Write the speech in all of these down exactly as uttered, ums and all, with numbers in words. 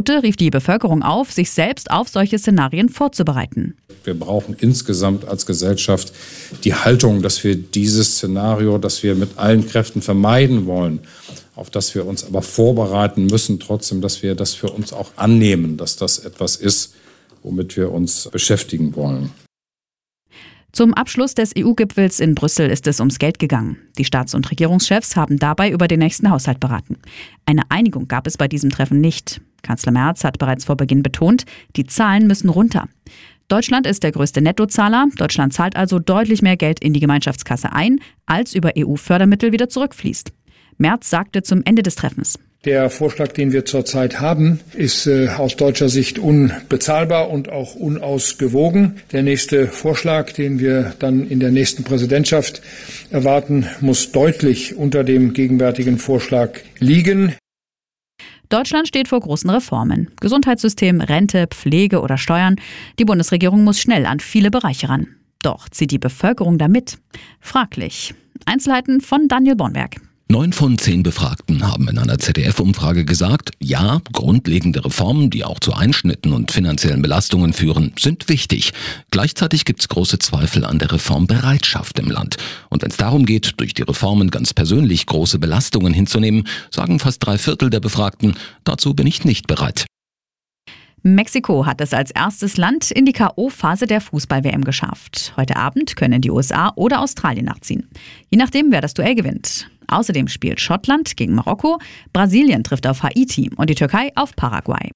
Ute rief die Bevölkerung auf, sich selbst auf solche Szenarien vorzubereiten. Wir brauchen insgesamt als Gesellschaft die Haltung, dass wir dieses Szenario, das wir mit allen Kräften vermeiden wollen, auf das wir uns aber vorbereiten müssen, trotzdem, dass wir das für uns auch annehmen, dass das etwas ist, womit wir uns beschäftigen wollen. Zum Abschluss des E U-Gipfels in Brüssel ist es ums Geld gegangen. Die Staats- und Regierungschefs haben dabei über den nächsten Haushalt beraten. Eine Einigung gab es bei diesem Treffen nicht. Kanzler Merz hat bereits vor Beginn betont, die Zahlen müssen runter. Deutschland ist der größte Nettozahler. Deutschland zahlt also deutlich mehr Geld in die Gemeinschaftskasse ein, als über E U-Fördermittel wieder zurückfließt. Merz sagte zum Ende des Treffens: Der Vorschlag, den wir zurzeit haben, ist äh, aus deutscher Sicht unbezahlbar und auch unausgewogen. Der nächste Vorschlag, den wir dann in der nächsten Präsidentschaft erwarten, muss deutlich unter dem gegenwärtigen Vorschlag liegen. Deutschland steht vor großen Reformen. Gesundheitssystem, Rente, Pflege oder Steuern. Die Bundesregierung muss schnell an viele Bereiche ran. Doch zieht die Bevölkerung da mit? Fraglich. Einzelheiten von Daniel Bornberg. Neun von zehn Befragten haben in einer Z D F-Umfrage gesagt, ja, grundlegende Reformen, die auch zu Einschnitten und finanziellen Belastungen führen, sind wichtig. Gleichzeitig gibt es große Zweifel an der Reformbereitschaft im Land. Und wenn es darum geht, durch die Reformen ganz persönlich große Belastungen hinzunehmen, sagen fast drei Viertel der Befragten, dazu bin ich nicht bereit. Mexiko hat es als erstes Land in die K O-Phase der Fußball-W M geschafft. Heute Abend können die U S A oder Australien nachziehen. Je nachdem, wer das Duell gewinnt. Außerdem spielt Schottland gegen Marokko, Brasilien trifft auf Haiti und die Türkei auf Paraguay.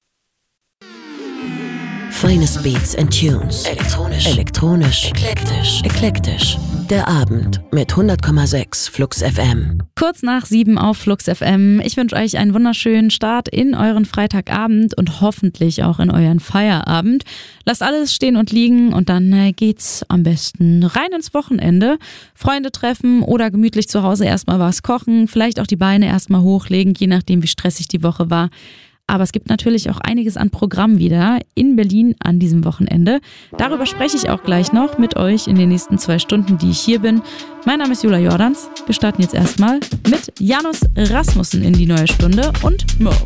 Finest Beats and Tunes. Elektronisch. Elektronisch. Eklektisch. Eklektisch. Der Abend mit hundert Komma sechs Flux F M. Kurz nach sieben auf Flux F M. Ich wünsche euch einen wunderschönen Start in euren Freitagabend und hoffentlich auch in euren Feierabend. Lasst alles stehen und liegen und dann äh, geht's am besten rein ins Wochenende. Freunde treffen oder gemütlich zu Hause erstmal was kochen, vielleicht auch die Beine erstmal hochlegen, je nachdem wie stressig die Woche war. Aber es gibt natürlich auch einiges an Programm wieder in Berlin an diesem Wochenende. Darüber spreche ich auch gleich noch mit euch in den nächsten zwei Stunden, die ich hier bin. Mein Name ist Julia Jordans. Wir starten jetzt erstmal mit Janus Rasmussen in die neue Stunde und Mo.